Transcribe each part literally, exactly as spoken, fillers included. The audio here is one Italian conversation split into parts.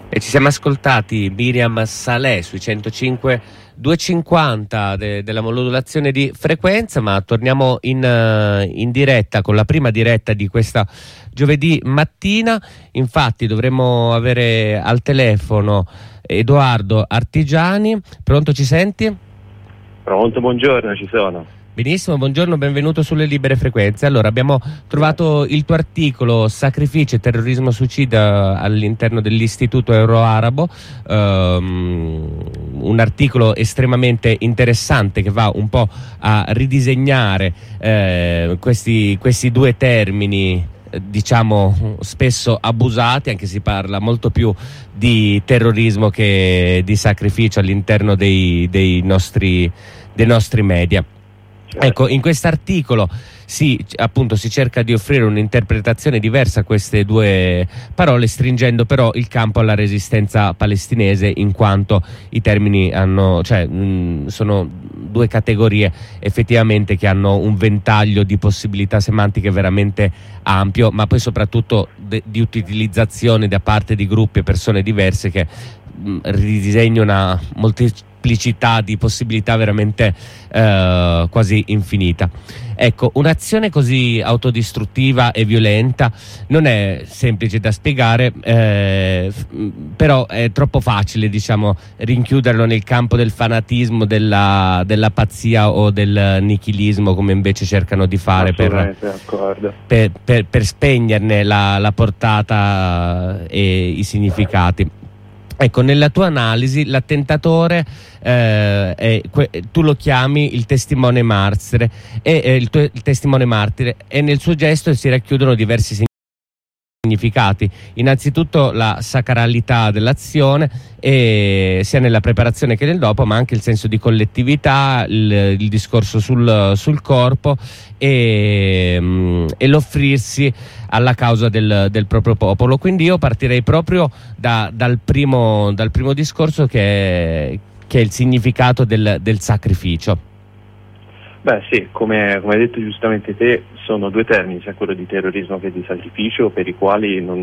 E ci siamo ascoltati Miriam Saleh sui centocinque duecentocinquanta de, della modulazione di frequenza, ma torniamo in, uh, in diretta con la prima diretta di questa giovedì mattina. Infatti dovremmo avere al telefono Edoardo Artigiani. Pronto, ci senti? Pronto, buongiorno, ci sono. Benissimo, buongiorno, benvenuto sulle libere frequenze. Allora, abbiamo trovato il tuo articolo Sacrificio e terrorismo suicida all'interno dell'Istituto Euro-Arabo, um, un articolo estremamente interessante che va un po' a ridisegnare eh, questi, questi due termini, diciamo spesso abusati, anche si parla molto più di terrorismo che di sacrificio all'interno dei, dei nostri, dei nostri media. Ecco, in quest'articolo si, appunto, si cerca di offrire un'interpretazione diversa a queste due parole, stringendo però il campo alla resistenza palestinese, in quanto i termini hanno, cioè, mh, sono due categorie effettivamente che hanno un ventaglio di possibilità semantiche veramente ampio, ma poi soprattutto de, di utilizzazione da parte di gruppi e persone diverse che mh, ridisegnano una molteplicità di possibilità veramente eh, quasi infinita. Ecco, un'azione così autodistruttiva e violenta non è semplice da spiegare, eh, però è troppo facile, diciamo, rinchiuderlo nel campo del fanatismo, della, della pazzia o del nichilismo, come invece cercano di fare per, per, per, per spegnerne la, la portata e i significati. Ecco, nella tua analisi l'attentatore, eh, è, que, tu lo chiami il testimone martire, e, eh, il, tuo, il testimone martire, e nel suo gesto si racchiudono diversi significati. Innanzitutto la sacralità dell'azione, e sia nella preparazione che nel dopo, ma anche il senso di collettività, il, il discorso sul, sul corpo e, mh, e l'offrirsi alla causa del, del proprio popolo. Quindi io partirei proprio da, dal, primo, dal primo discorso, che è, che è il significato del, del sacrificio. Beh sì, come, come hai detto giustamente te, sono due termini, sia quello di terrorismo che di sacrificio, per i quali non,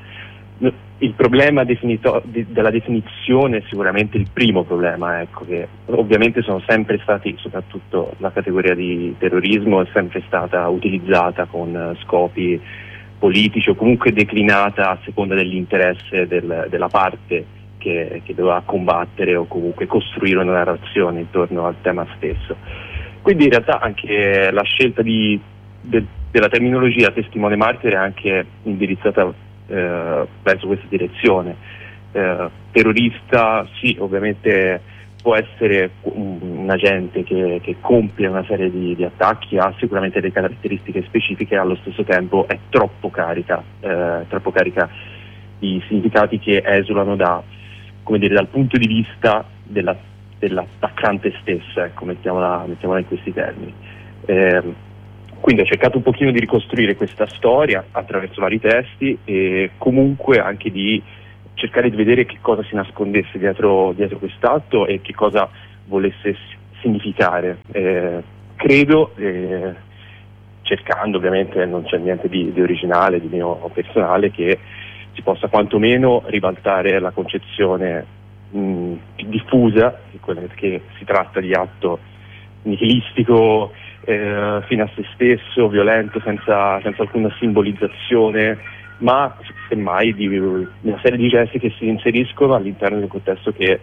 uh, il problema definito, di, della definizione è sicuramente il primo problema, ecco, che ovviamente sono sempre stati, soprattutto la categoria di terrorismo è sempre stata utilizzata con uh, scopi politici, o comunque declinata a seconda dell'interesse del, della parte che, che doveva combattere o comunque costruire una narrazione intorno al tema stesso. Quindi in realtà anche la scelta di, de, della terminologia testimone martire è anche indirizzata eh, verso questa direzione. Eh, terrorista sì, ovviamente può essere un, un agente che, che compie una serie di, di attacchi, ha sicuramente delle caratteristiche specifiche, allo stesso tempo è troppo carica, eh, troppo carica di significati che esulano da, come dire, dal punto di vista della dell'attaccante stessa, ecco, mettiamola, mettiamola in questi termini. Eh, quindi ho cercato un pochino di ricostruire questa storia attraverso vari testi e comunque anche di cercare di vedere che cosa si nascondesse dietro, dietro quest'atto e che cosa volesse significare. Eh, credo, eh, cercando, ovviamente non c'è niente di, di originale, di mio personale, che si possa quantomeno ribaltare la concezione Mh, diffusa, che si tratta di atto nihilistico, eh, fino a se stesso, violento, senza, senza alcuna simbolizzazione, ma semmai di una serie di gesti che si inseriscono all'interno di un contesto che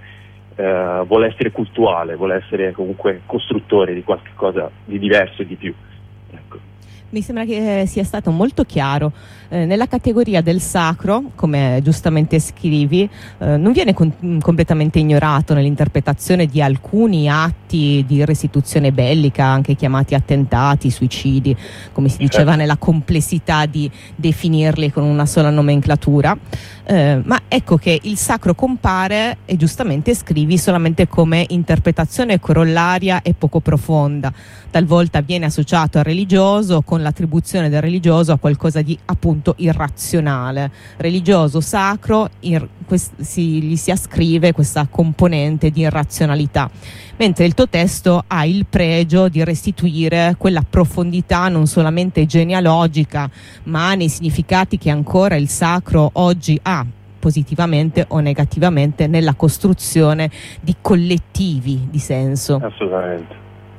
eh, vuole essere cultuale, vuole essere comunque costruttore di qualche cosa di diverso e di più. Ecco. Mi sembra che sia stato molto chiaro. Eh, nella categoria del sacro, come giustamente scrivi, eh, non viene con- completamente ignorato nell'interpretazione di alcuni atti di restituzione bellica, anche chiamati attentati, suicidi, come si diceva, nella complessità di definirli con una sola nomenclatura. Eh, ma ecco che il sacro compare, e giustamente scrivi, solamente come interpretazione corollaria e poco profonda. Talvolta viene associato al religioso, con l'attribuzione del religioso a qualcosa di appunto irrazionale. Religioso, sacro, ir- quest- si, gli si ascrive questa componente di irrazionalità, mentre il tuo testo ha il pregio di restituire quella profondità non solamente genealogica, ma nei significati che ancora il sacro oggi ha positivamente o negativamente nella costruzione di collettivi di senso. Assolutamente.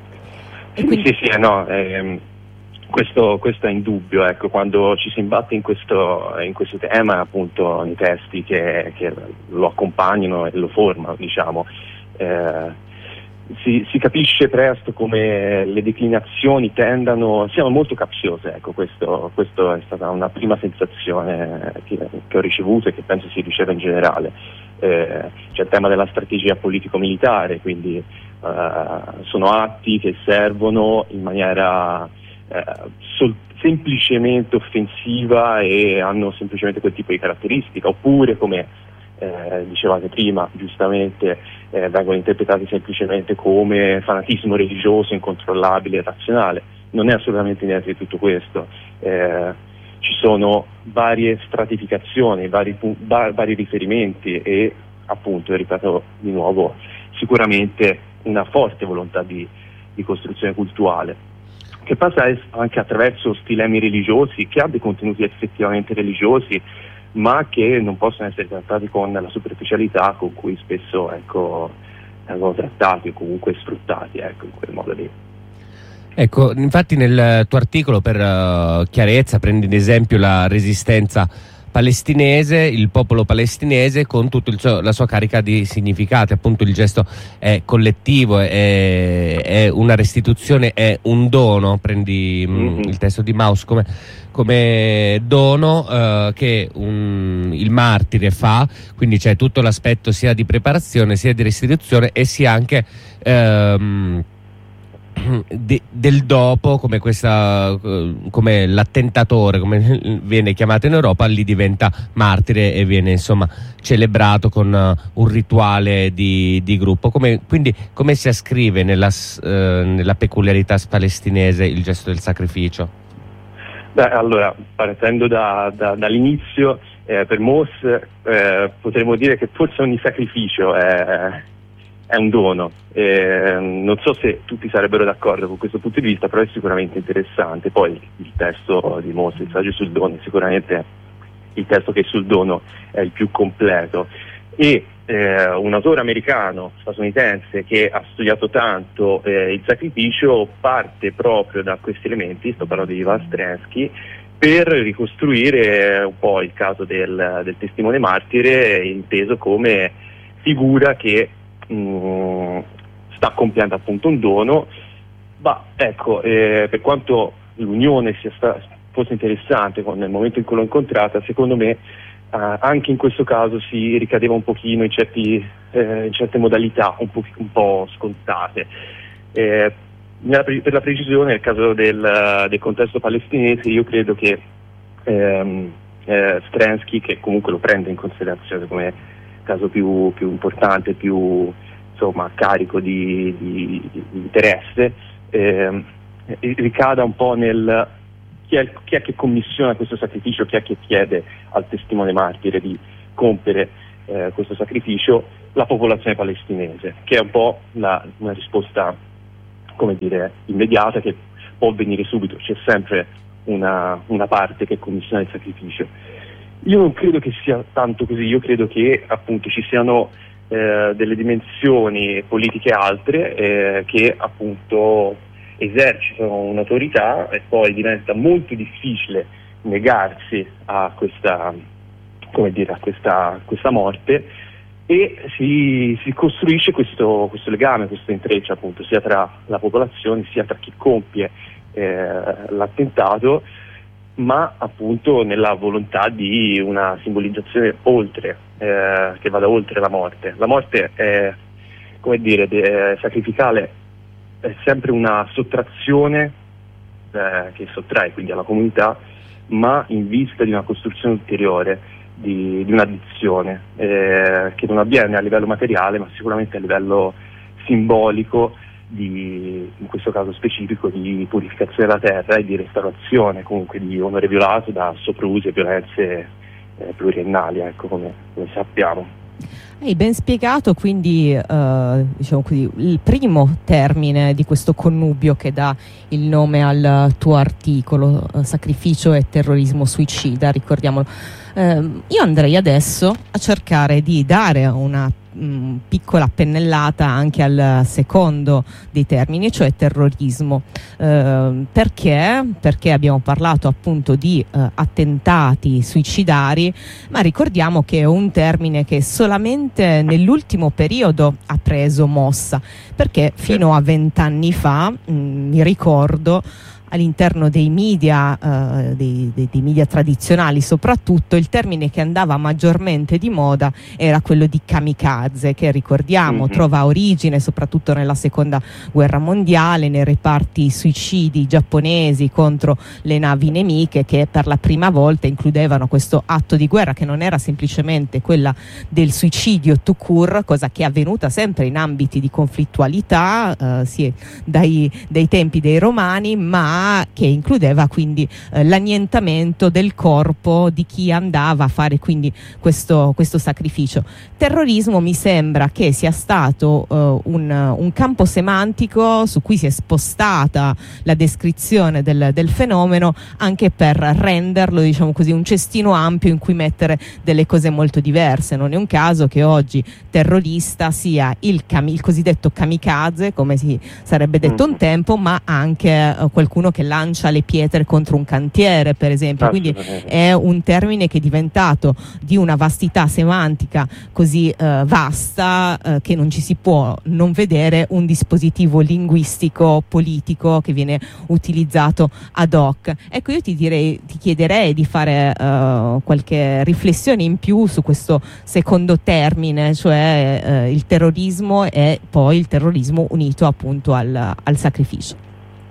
E Sì, quindi... sì, sì, no, ehm, questo, questo è indubbio, ecco, quando ci si imbatte in questo, in questo tema, appunto, nei testi che, che lo accompagnano e lo formano, diciamo, eh, Si, si capisce presto come le declinazioni tendano, siano molto capziose, ecco, questo, questo è stata una prima sensazione che, che ho ricevuto e che penso si riceve in generale. Eh, c'è il tema della strategia politico-militare, quindi eh, sono atti che servono in maniera eh, sol- semplicemente offensiva e hanno semplicemente quel tipo di caratteristica, oppure come Eh, dicevate prima, giustamente, eh, vengono interpretati semplicemente come fanatismo religioso incontrollabile e razionale. Non è assolutamente niente di tutto questo. Eh, ci sono varie stratificazioni, vari, va- vari riferimenti e, appunto, ripeto di nuovo, sicuramente una forte volontà di, di costruzione culturale, che passa anche attraverso stilemi religiosi, che ha dei contenuti effettivamente religiosi, ma che non possono essere trattati con la superficialità con cui spesso, ecco, vengono trattati o comunque sfruttati, ecco, in quel modo lì. Ecco, infatti nel tuo articolo, per uh, chiarezza, prendi ad esempio la resistenza palestinese, il popolo palestinese con tutta la sua carica di significati. Appunto, il gesto è collettivo, è, è una restituzione, è un dono. Prendi mm-hmm. mh, il testo di Mauss come, come dono uh, che un, il martire fa, quindi c'è tutto l'aspetto sia di preparazione sia di restituzione e sia anche um, De, del dopo, come questa come l'attentatore, come viene chiamato in Europa, lì diventa martire e viene insomma celebrato con uh, un rituale di, di gruppo. Come, quindi come si ascrive nella, uh, nella peculiarità palestinese il gesto del sacrificio? Beh, allora, partendo da, da, dall'inizio, eh, per Mauss eh, potremmo dire che forse ogni sacrificio è è un dono. Eh, non so se tutti sarebbero d'accordo con questo punto di vista, però è sicuramente interessante. Poi il testo di Mauss, il saggio sul dono, è sicuramente il testo che sul dono è il più completo. E eh, un autore americano, statunitense, che ha studiato tanto eh, il sacrificio, parte proprio da questi elementi, sto parlando di Ivan Stransky, per ricostruire un po' il caso del, del testimone martire, inteso come figura che sta compiendo appunto un dono. Ma ecco, eh, per quanto l'unione sia sta, fosse interessante nel momento in cui l'ho incontrata, secondo me eh, anche in questo caso si ricadeva un pochino in, certi, eh, in certe modalità un po', un po' scontate. Eh, per la precisione, nel caso del, del contesto palestinese, io credo che ehm, eh, Stransky, che comunque lo prende in considerazione come caso più, più importante, più insomma carico di, di, di interesse, eh, ricada un po' nel chi è, chi è che commissiona questo sacrificio, chi è che chiede al testimone martire di compiere eh, questo sacrificio, la popolazione palestinese, che è un po' la, una risposta, come dire, immediata, che può avvenire subito. C'è sempre una, una parte che commissiona il sacrificio. Io non credo che sia tanto così, io credo che appunto ci siano eh, delle dimensioni politiche altre eh, che appunto esercitano un'autorità e poi diventa molto difficile negarsi a questa, come dire, a questa, questa morte, e si, si costruisce questo, questo legame, questo intreccio appunto sia tra la popolazione sia tra chi compie eh, l'attentato, ma appunto nella volontà di una simbolizzazione oltre, eh, che vada oltre la morte. La morte è, come dire, de- sacrificale, è sempre una sottrazione eh, che sottrae quindi alla comunità, ma in vista di una costruzione ulteriore, di, di un'addizione, eh, che non avviene a livello materiale, ma sicuramente a livello simbolico, di, in questo caso specifico, di purificazione della terra e di restaurazione comunque di onore violato da soprusi e violenze eh, pluriennali, ecco, come, come sappiamo. Hai ben spiegato quindi, eh, diciamo così, il primo termine di questo connubio che dà il nome al tuo articolo, eh, sacrificio e terrorismo suicida, ricordiamolo. Eh, io andrei adesso a cercare di dare una mh, piccola pennellata anche al secondo dei termini, cioè terrorismo. Eh, perché? Perché abbiamo parlato appunto di eh, attentati suicidari, ma ricordiamo che è un termine che solamente nell'ultimo periodo ha preso mossa, perché fino a vent'anni fa, mh, mi ricordo, all'interno dei media, eh, dei, dei, dei media tradizionali soprattutto, il termine che andava maggiormente di moda era quello di kamikaze, che ricordiamo mm-hmm. trova origine soprattutto nella seconda guerra mondiale, nei reparti suicidi giapponesi contro le navi nemiche, che per la prima volta includevano questo atto di guerra che non era semplicemente quella del suicidio tout court, cosa che è avvenuta sempre in ambiti di conflittualità, eh, sì, dai, dai tempi dei romani, ma che includeva quindi eh, l'annientamento del corpo di chi andava a fare quindi questo, questo sacrificio. Terrorismo mi sembra che sia stato eh, un, un campo semantico su cui si è spostata la descrizione del, del fenomeno, anche per renderlo, diciamo così, un cestino ampio in cui mettere delle cose molto diverse. Non è un caso che oggi terrorista sia il, cami- il cosiddetto kamikaze, come si sarebbe detto un tempo, ma anche eh, qualcuno che lancia le pietre contro un cantiere, per esempio. Quindi è un termine che è diventato di una vastità semantica così eh, vasta eh, che non ci si può non vedere un dispositivo linguistico politico che viene utilizzato ad hoc. Ecco, io ti direi, ti chiederei di fare eh, qualche riflessione in più su questo secondo termine, cioè eh, il terrorismo e poi il terrorismo unito appunto al, al sacrificio.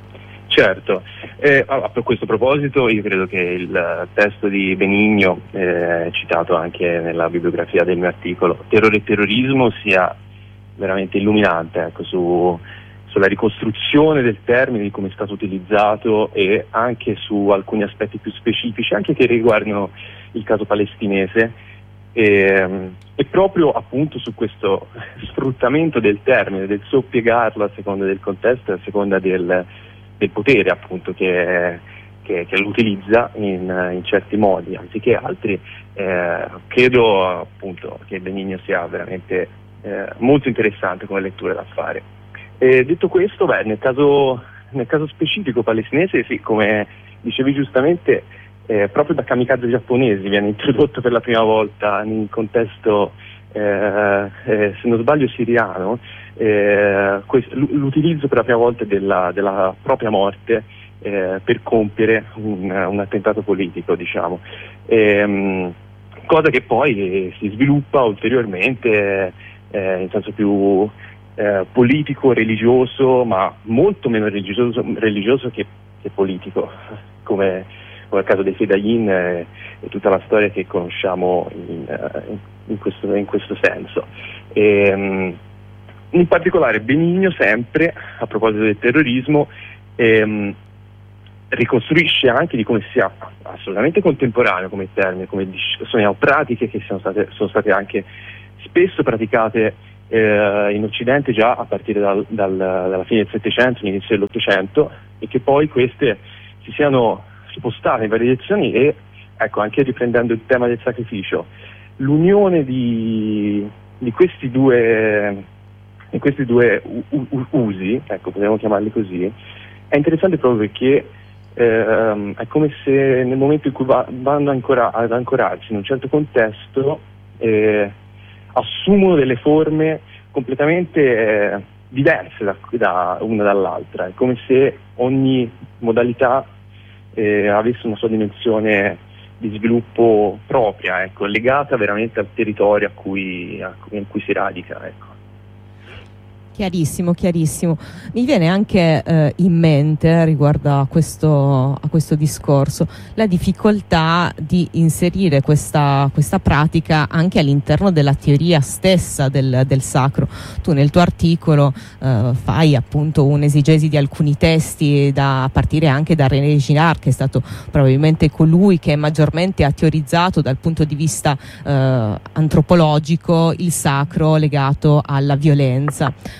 Certo, eh, a questo proposito io credo che il testo di Benigno, eh, citato anche nella bibliografia del mio articolo, Terrore e terrorismo, sia veramente illuminante, ecco, su, sulla ricostruzione del termine, di come è stato utilizzato e anche su alcuni aspetti più specifici, anche che riguardano il caso palestinese, e, e proprio appunto su questo sfruttamento del termine, del soppiegarlo a seconda del contesto e a seconda del del potere appunto che, che, che lo utilizza in, in certi modi anziché altri. Eh, credo appunto che Benigno sia veramente eh, molto interessante come lettura da fare. E detto questo, beh, nel caso, nel caso specifico palestinese, sì, come dicevi giustamente, eh, proprio da kamikaze giapponesi viene introdotto per la prima volta in contesto eh, eh, se non sbaglio siriano, eh, questo, l'utilizzo per la prima volta della, della propria morte eh, per compiere un, un attentato politico, diciamo, e, cosa che poi si sviluppa ulteriormente eh, in senso più eh, politico, religioso, ma molto meno religioso, religioso che, che politico, come, come il caso dei Fedayeen e, e tutta la storia che conosciamo in, in, questo, in questo senso. E, in particolare Benigno, sempre a proposito del terrorismo, ehm, ricostruisce anche di come sia assolutamente contemporaneo come termine, come sono pratiche che sono state, sono state anche spesso praticate eh, in Occidente già a partire dal, dal, dalla fine del Settecento, all'inizio dell'Ottocento, e che poi queste si siano spostate in varie direzioni e, ecco, anche riprendendo il tema del sacrificio, l'unione di, di questi due in questi due u- u- usi, ecco, possiamo chiamarli così, è interessante proprio perché ehm, è come se nel momento in cui va- vanno ancora ad ancorarsi in un certo contesto eh, assumono delle forme completamente eh, diverse da, da una dall'altra. È come se ogni modalità eh, avesse una sua dimensione di sviluppo propria, ecco, legata veramente al territorio a cui, a cui, in cui si radica, ecco. Chiarissimo, chiarissimo. Mi viene anche eh, in mente riguardo a questo, a questo discorso la difficoltà di inserire questa, questa pratica anche all'interno della teoria stessa del, del sacro. Tu nel tuo articolo eh, fai appunto un'esegesi di alcuni testi, da, a partire anche da René Girard, che è stato probabilmente colui che maggiormente ha teorizzato dal punto di vista eh, antropologico il sacro legato alla violenza.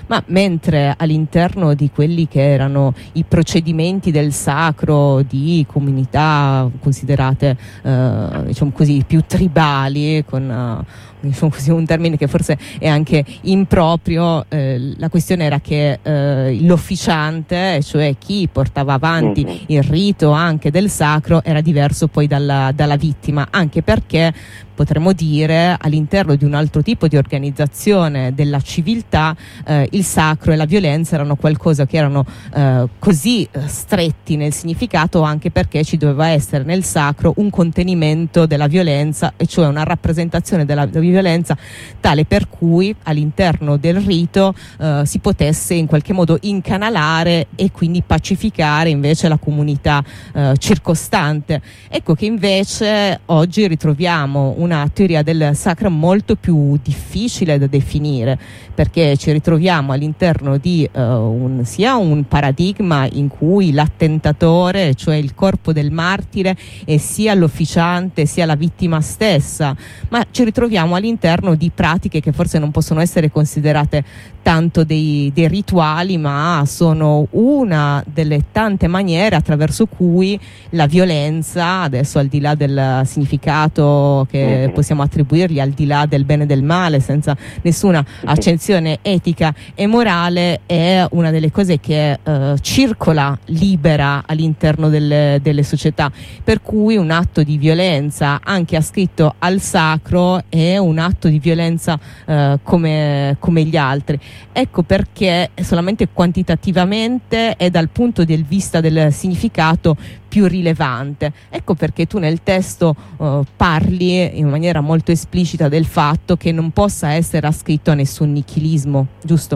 Ma mentre all'interno di quelli che erano i procedimenti del sacro di comunità considerate eh, diciamo così più tribali, con uh, diciamo così, un termine che forse è anche improprio, eh, la questione era che eh, l'officiante, cioè chi portava avanti Mm-hmm. il rito anche del sacro, era diverso poi dalla, dalla vittima, anche perché potremmo dire all'interno di un altro tipo di organizzazione della civiltà eh, il sacro e la violenza erano qualcosa che erano eh, così eh, stretti nel significato, anche perché ci doveva essere nel sacro un contenimento della violenza, e cioè una rappresentazione della violenza tale per cui all'interno del rito eh, si potesse in qualche modo incanalare e quindi pacificare invece la comunità eh, circostante. Ecco che invece oggi ritroviamo una teoria del sacro molto più difficile da definire, perché ci ritroviamo all'interno di uh, un, sia un paradigma in cui l'attentatore, cioè il corpo del martire, è sia l'officiante sia la vittima stessa, ma ci ritroviamo all'interno di pratiche che forse non possono essere considerate tanto dei, dei rituali, ma sono una delle tante maniere attraverso cui la violenza, adesso al di là del significato che possiamo attribuirgli, al di là del bene e del male, senza nessuna accensione etica e morale, è una delle cose che eh, circola libera all'interno delle, delle società, per cui un atto di violenza anche ascritto al sacro è un atto di violenza eh, come, come gli altri. Ecco perché solamente quantitativamente e dal punto di vista del significato più rilevante. Ecco perché tu nel testo uh, parli in maniera molto esplicita del fatto che non possa essere ascritto a nessun nichilismo, giusto?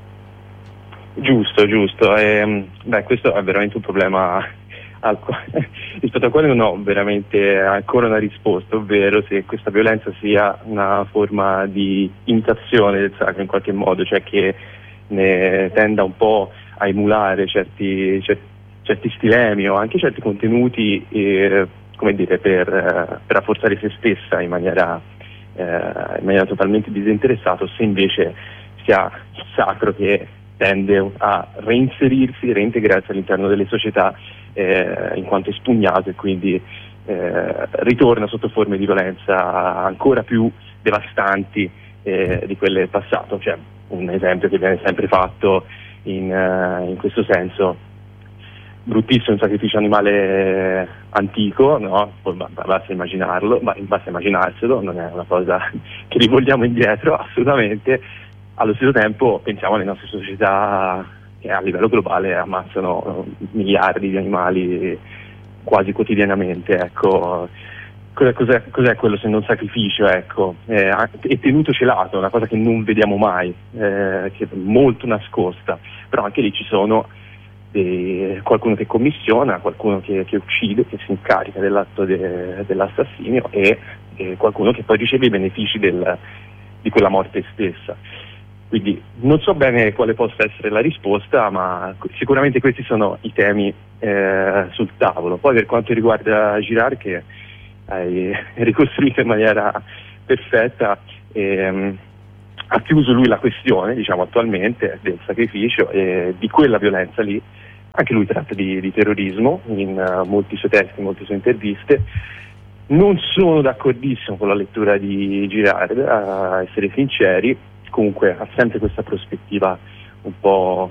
Giusto, giusto. E, beh, questo è veramente un problema al quale, rispetto al quale non ho veramente ancora una risposta, ovvero se questa violenza sia una forma di imitazione del sacro in qualche modo, cioè che ne tenda un po' a emulare certi, certi certi stilemi o anche certi contenuti, eh, come dire, per, eh, per rafforzare se stessa in maniera, eh, in maniera totalmente disinteressata, o se invece sia il sacro che tende a reinserirsi, reintegrarsi all'interno delle società eh, in quanto espugnato, e quindi eh, ritorna sotto forme di violenza ancora più devastanti eh, di quelle del passato. Cioè, un esempio che viene sempre fatto in, uh, in questo senso: bruttissimo un sacrificio animale antico, no? Basta immaginarlo, ma basta immaginarselo, non è una cosa che rivolgiamo indietro assolutamente. Allo stesso tempo pensiamo alle nostre società che a livello globale ammazzano miliardi di animali quasi quotidianamente, ecco. Cos'è, cos'è quello se non sacrificio, ecco? Eh, è tenuto celato, una cosa che non vediamo mai, eh, che è molto nascosta, però anche lì ci sono Eh, qualcuno che commissiona, qualcuno che, che uccide, che si incarica dell'atto de, dell'assassinio, e, e qualcuno che poi riceve i benefici del, di quella morte stessa. Quindi non so bene quale possa essere la risposta, ma sicuramente questi sono i temi eh, sul tavolo. Poi per quanto riguarda Girard, che hai ricostruito in maniera perfetta, ehm, ha chiuso lui la questione, diciamo, attualmente del sacrificio e di quella violenza lì. Anche lui tratta di, di terrorismo in uh, molti suoi testi, in molte sue interviste. Non sono d'accordissimo con la lettura di Girard, a essere sinceri. Comunque ha sempre questa prospettiva un po'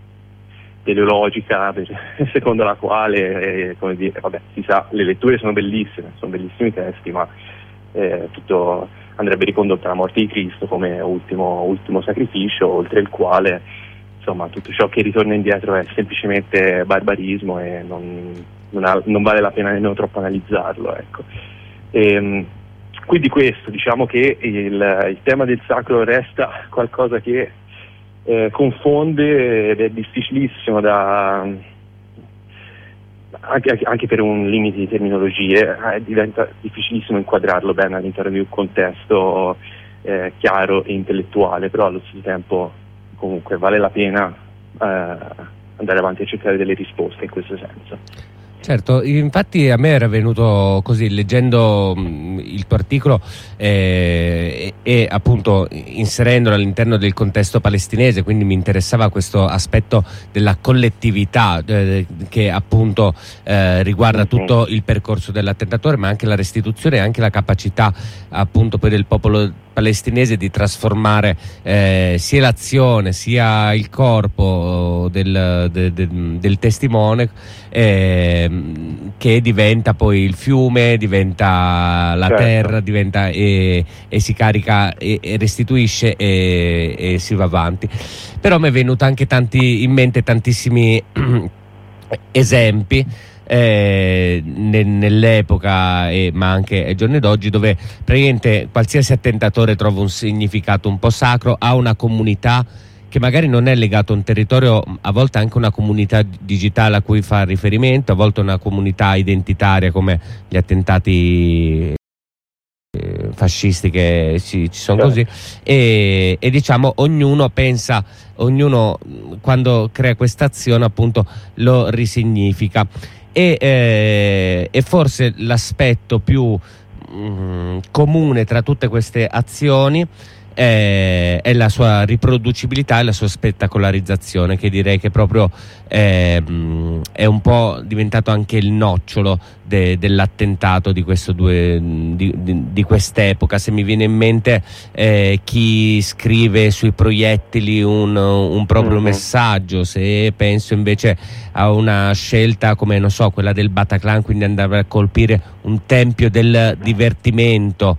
teleologica, per, secondo la quale, eh, come dire, vabbè, si sa, le letture sono bellissime, sono bellissimi testi, ma eh, tutto andrebbe ricondotto alla morte di Cristo come ultimo, ultimo sacrificio, oltre il quale, insomma, tutto ciò che ritorna indietro è semplicemente barbarismo e non, non, ha, non vale la pena nemmeno troppo analizzarlo, ecco. E, quindi questo, diciamo che il, il tema del sacro resta qualcosa che eh, confonde ed è difficilissimo da... Anche, anche per un limite di terminologie, eh, diventa difficilissimo inquadrarlo bene all'interno di un contesto eh, chiaro e intellettuale, però allo stesso tempo comunque vale la pena eh, andare avanti a cercare delle risposte in questo senso. Certo, infatti a me era venuto così, leggendo mh, il tuo articolo eh, e, e appunto inserendolo all'interno del contesto palestinese, quindi mi interessava questo aspetto della collettività eh, che appunto eh, riguarda tutto il percorso dell'attentatore, ma anche la restituzione e anche la capacità appunto poi del popolo palestinese di trasformare eh, sia l'azione sia il corpo del, de, de, del testimone eh, che diventa poi il fiume, diventa la certo. terra, diventa e, e si carica e, e restituisce e, e si va avanti. Però mi è venuto anche tanti in mente tantissimi esempi Eh, ne, nell'epoca e, ma anche ai giorni d'oggi, dove praticamente qualsiasi attentatore trova un significato un po' sacro, ha una comunità che magari non è legata a un territorio, a volte anche una comunità digitale a cui fa riferimento, a volte una comunità identitaria come gli attentati eh, fascisti che ci, ci sono così e, e diciamo ognuno pensa, ognuno quando crea questa azione appunto lo risignifica. E, eh, e forse l'aspetto più mh, comune tra tutte queste azioni eh, è la sua riproducibilità e la sua spettacolarizzazione, che direi che proprio eh, mh, è un po' diventato anche il nocciolo de, dell'attentato di, questo due, di, di, di quest'epoca. Se mi viene in mente eh, chi scrive sui proiettili un, un proprio mm-hmm. messaggio, se penso invece a una scelta come non so quella del Bataclan, quindi andare a colpire un tempio del divertimento,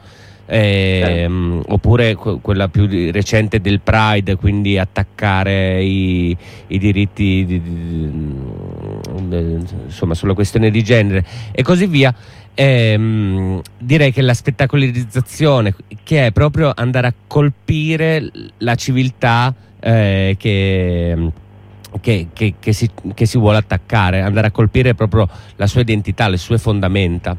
eh, sì. oppure que- quella più recente del Pride, quindi attaccare i, i diritti di, di, di, insomma sulla questione di genere e così via. Eh, direi che la spettacolarizzazione, che è proprio andare a colpire la civiltà eh, che Che, che, che, si, che si vuole attaccare, andare a colpire proprio la sua identità, le sue fondamenta.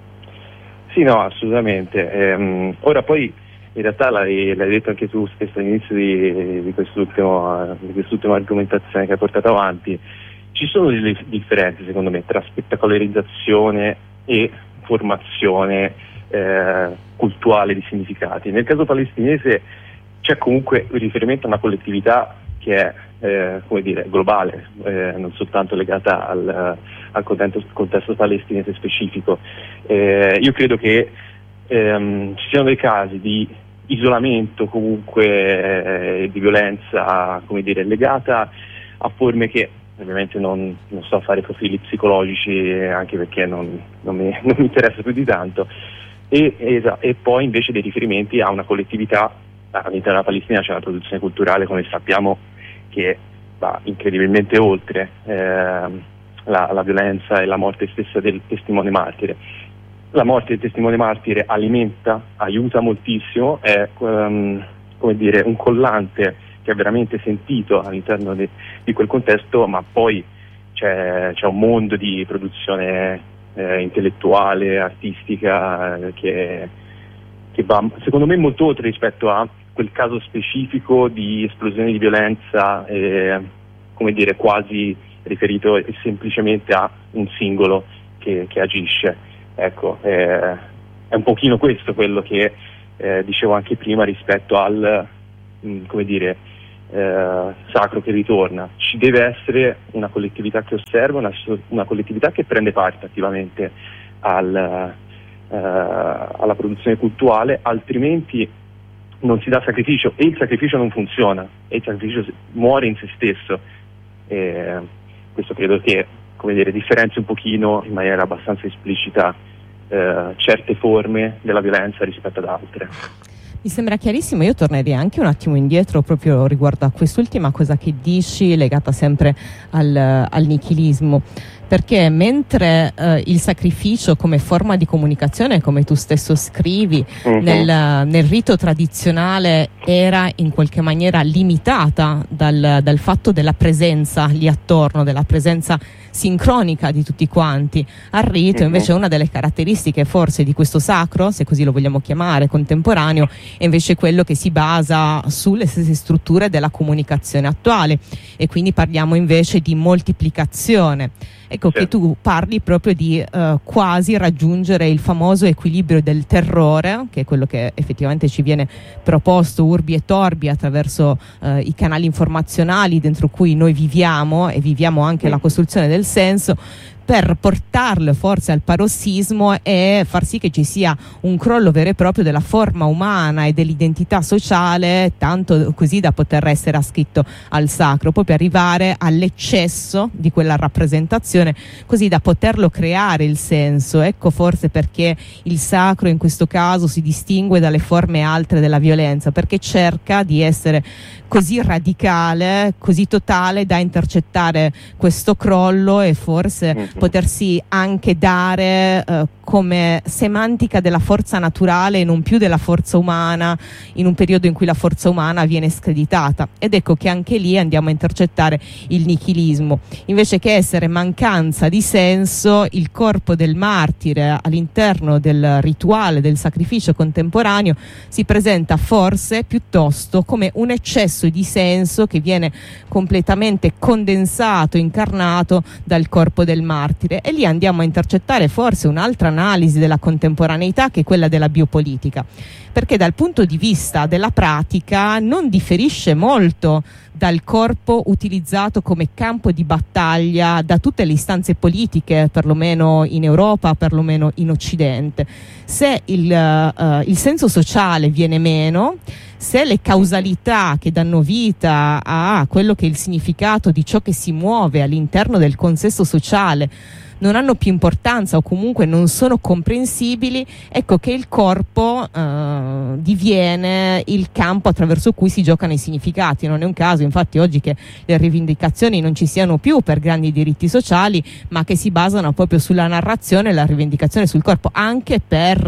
Sì, no, assolutamente. Ehm, ora poi in realtà l'hai, l'hai detto anche tu stesso all'inizio di, di, quest'ultimo, di quest'ultima argomentazione che hai portato avanti. Ci sono delle differenze secondo me tra spettacolarizzazione e formazione eh, cultuale di significati. Nel caso palestinese c'è comunque un riferimento a una collettività che è eh, come dire, globale, eh, non soltanto legata al, al contesto, contesto palestinese specifico. Eh, io credo che ehm, ci siano dei casi di isolamento comunque eh, di violenza, come dire, legata a forme che ovviamente non, non so fare profili psicologici, anche perché non, non, mi, non mi interessa più di tanto, e, e, e poi invece dei riferimenti a una collettività. All'interno della Palestina c'è una produzione culturale, come sappiamo, che va incredibilmente oltre eh, la, la violenza e la morte stessa del testimone martire. La morte del testimone martire alimenta, aiuta moltissimo, è um, come dire, un collante che è veramente sentito all'interno di, di quel contesto, ma poi c'è, c'è un mondo di produzione eh, intellettuale, artistica eh, che, che va secondo me molto oltre rispetto a quel caso specifico di esplosione di violenza, eh, come dire, quasi riferito semplicemente a un singolo che, che agisce. Ecco, eh, è un pochino questo quello che eh, dicevo anche prima rispetto al, mh, come dire, eh, sacro che ritorna. Ci deve essere una collettività che osserva, una, una collettività che prende parte attivamente al, eh, alla produzione culturale, altrimenti non si dà sacrificio e il sacrificio non funziona e il sacrificio muore in se stesso. E questo credo che, come dire, differenzi un pochino in maniera abbastanza esplicita eh, certe forme della violenza rispetto ad altre. Mi sembra chiarissimo. Io tornerei anche un attimo indietro proprio riguardo a quest'ultima cosa che dici, legata sempre al, al nichilismo, perché mentre eh, il sacrificio come forma di comunicazione, come tu stesso scrivi, uh-huh. nel, nel rito tradizionale era in qualche maniera limitata dal, dal fatto della presenza lì attorno, della presenza sincronica di tutti quanti, al rito uh-huh. invece una delle caratteristiche forse di questo sacro, se così lo vogliamo chiamare, contemporaneo, è invece quello che si basa sulle stesse strutture della comunicazione attuale, e quindi parliamo invece di moltiplicazione. ecco certo. che tu parli proprio di uh, quasi raggiungere il famoso equilibrio del terrore, che è quello che effettivamente ci viene proposto urbi e torbi attraverso uh, i canali informazionali dentro cui noi viviamo e viviamo anche mm. la costruzione del senso, per portarlo forse al parossismo e far sì che ci sia un crollo vero e proprio della forma umana e dell'identità sociale, tanto così da poter essere ascritto al sacro, poi per arrivare all'eccesso di quella rappresentazione, così da poterlo creare il senso. Ecco forse perché il sacro in questo caso si distingue dalle forme altre della violenza, perché cerca di essere così radicale, così totale da intercettare questo crollo e forse mm-hmm. potersi anche dare eh, come semantica della forza naturale e non più della forza umana, in un periodo in cui la forza umana viene screditata. Ed ecco che anche lì andiamo a intercettare il nichilismo. Invece che essere mancanza di senso, il corpo del martire all'interno del rituale del sacrificio contemporaneo si presenta forse piuttosto come un eccesso di senso che viene completamente condensato, incarnato dal corpo del martire. E lì andiamo a intercettare forse un'altra analisi della contemporaneità, che è quella della biopolitica, perché dal punto di vista della pratica non differisce molto dal corpo utilizzato come campo di battaglia da tutte le istanze politiche, perlomeno in Europa, perlomeno in Occidente. Se il, uh, il senso sociale viene meno, se le causalità che danno vita a quello che è il significato di ciò che si muove all'interno del consesso sociale non hanno più importanza o comunque non sono comprensibili, ecco che il corpo eh, diviene il campo attraverso cui si giocano i significati. Non è un caso infatti oggi che le rivendicazioni non ci siano più per grandi diritti sociali, ma che si basano proprio sulla narrazione e la rivendicazione sul corpo, anche per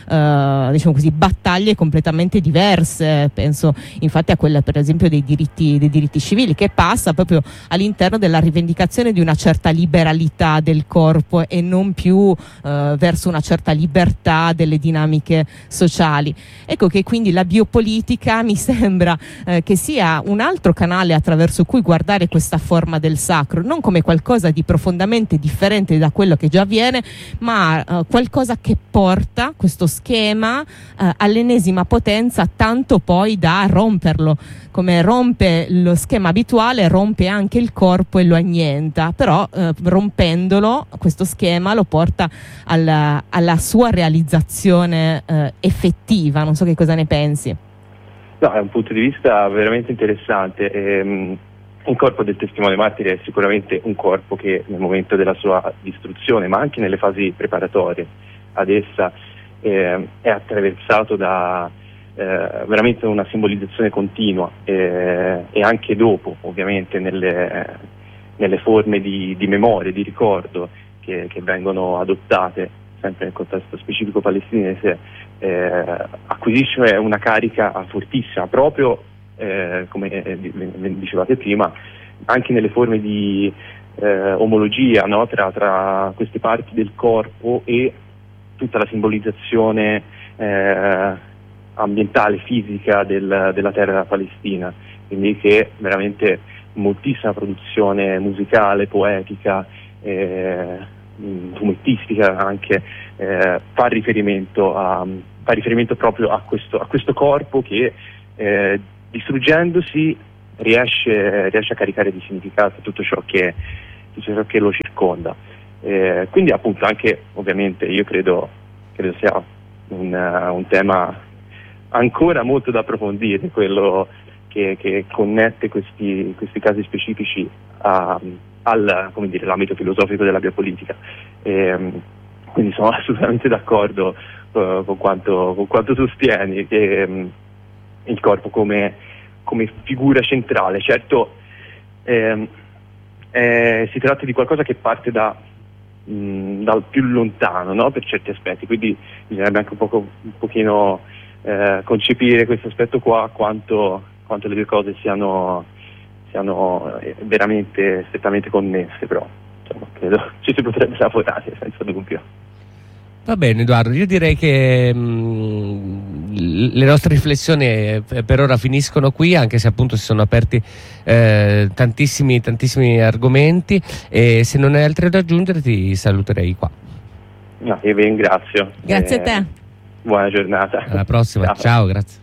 eh, diciamo così battaglie completamente diverse. Penso infatti a quella per esempio dei diritti, dei diritti civili, che passa proprio all'interno della rivendicazione di una certa liberalità del corpo e non più eh, verso una certa libertà delle dinamiche sociali. Ecco che quindi la biopolitica mi sembra eh, che sia un altro canale attraverso cui guardare questa forma del sacro, non come qualcosa di profondamente differente da quello che già avviene, ma eh, qualcosa che porta questo schema eh, all'ennesima potenza, tanto poi da romperlo. Come rompe lo schema abituale, rompe anche il corpo e lo annienta, però eh, rompendolo questo schema lo porta alla, alla sua realizzazione eh, effettiva. Non so che cosa ne pensi. No, è un punto di vista veramente interessante. Ehm, il corpo del testimone martire è sicuramente un corpo che nel momento della sua distruzione, ma anche nelle fasi preparatorie ad essa, eh, è attraversato da eh, veramente una simbolizzazione continua, eh, e anche dopo ovviamente nelle, nelle forme di, di memoria, di ricordo che, che vengono adottate sempre nel contesto specifico palestinese, eh, acquisisce una carica fortissima proprio eh, come dicevate prima, anche nelle forme di eh, omologia, no? tra, tra queste parti del corpo e tutta la simbolizzazione eh, ambientale, fisica del, della terra palestina, quindi che veramente moltissima produzione musicale, poetica, eh, fumettistica anche, eh, fa riferimento a fa riferimento proprio a questo, a questo corpo che eh, distruggendosi riesce, riesce a caricare di significato tutto ciò che, tutto ciò che lo circonda. Eh, quindi appunto anche ovviamente io credo, credo sia un, uh, un tema ancora molto da approfondire, quello che, che connette questi, questi casi specifici a, al, come dire, l'ambito filosofico della biopolitica. Eh, quindi sono assolutamente d'accordo uh, con, quanto, con quanto sostieni che um, il corpo come, come figura centrale. Certo, ehm, eh, si tratta di qualcosa che parte da, mh, dal più lontano, no? Per certi aspetti, quindi bisognerebbe anche un, poco, un pochino eh, concepire questo aspetto qua, quanto, quanto le due cose siano, siano eh, veramente strettamente connesse, però insomma, credo ci si potrebbe lavorare senza dubbio. Va bene Edoardo, io direi che mh, le nostre riflessioni eh, per ora finiscono qui, anche se appunto si sono aperti eh, tantissimi, tantissimi argomenti, e se non hai altro da aggiungere ti saluterei qua. No, io vi ringrazio. Grazie eh, a te. Buona giornata. Alla prossima, ciao, ciao, grazie.